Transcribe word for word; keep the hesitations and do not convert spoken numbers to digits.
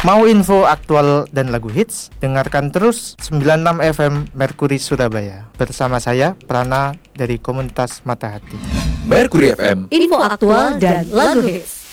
Mau info aktual dan lagu hits? Dengarkan terus sembilan puluh enam F M Mercury Surabaya. Bersama saya Prana dari komunitas Mata Hati. Mercury F M, info aktual dan lagu hits.